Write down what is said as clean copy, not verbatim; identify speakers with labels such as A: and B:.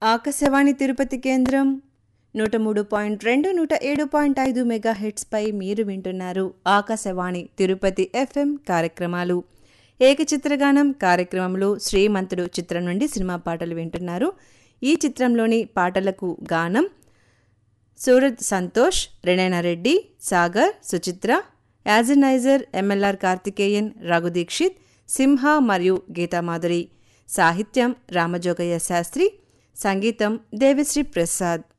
A: ఆకాశవాణి తిరుపతి కేంద్రం 103.2 107.5 మెగాహెర్ట్జ్పై మీరు వింటున్నారు ఆకాశవాణి తిరుపతి ఎఫ్ఎం కార్యక్రమాలు. ఏకచిత్రగానం కార్యక్రమంలో శ్రీమంతుడు చిత్రం నుండి సినిమా పాటలు వింటున్నారు. ఈ చిత్రంలోని పాటలకు గానం సూరజ్ సంతోష్, రెణైనారెడ్డి, సాగర్, సుచిత్ర, యాజనైజర్ ఎంఎల్ఆర్ కార్తికేయన్, రఘుదీక్షిత్, సింహ మరియు గీతామాధురి. సాహిత్యం రామజోగయ్య శాస్త్రి, సంగీతం దేవిశ్రీ ప్రసాద్.